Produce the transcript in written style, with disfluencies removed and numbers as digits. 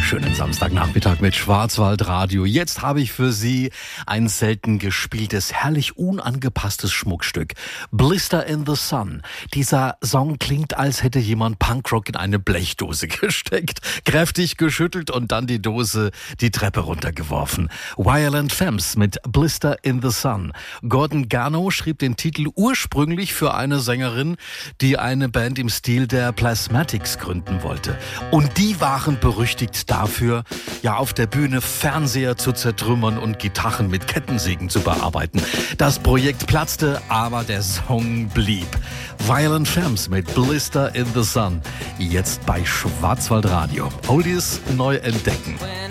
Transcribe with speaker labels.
Speaker 1: Schönen Samstagnachmittag mit Schwarzwaldradio. Jetzt habe ich für Sie ein selten gespieltes, herrlich unangepasstes Schmuckstück. Blister in the Sun. Dieser Song klingt, als hätte jemand Punkrock in eine Blechdose gesteckt, kräftig geschüttelt und dann die Dose die Treppe runtergeworfen. Violent Femmes mit Blister in the Sun. Gordon Garno schrieb den Titel ursprünglich für eine Sängerin, die eine Band im Stil der Plasmatics gründen wollte. Und die waren berüchtigt dafür, ja auf der Bühne Fernseher zu zertrümmern und Gitarren mit Kettensägen zu bearbeiten. Das Projekt platzte, aber der Song blieb. Violent Femmes mit Blister in the Sun. Jetzt bei Schwarzwaldradio. Oldies neu entdecken.